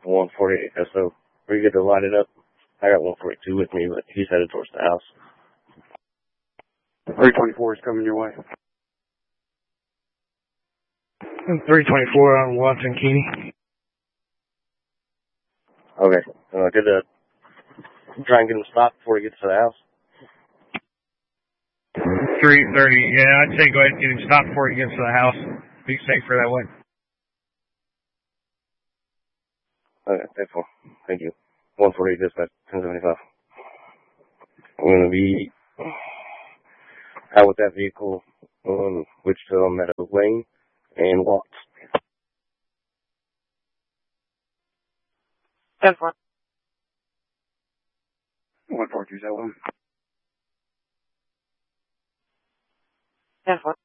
148 SO. Are you good to line it up? I got 142 with me, but he's headed towards the house. 324 is coming your way. 324 on Watson Keeney. Okay. Good to try and get him stopped before he gets to the house. 330. Yeah, I'd say go ahead and get him stopped before he gets to the house. Be safer that way. Okay, thankful. Thank you. 148 dispatch, 1075. I'm going to be out with that vehicle on Wichita Meadow Lane and Watts. 10-4. 142, is that one? 10-4.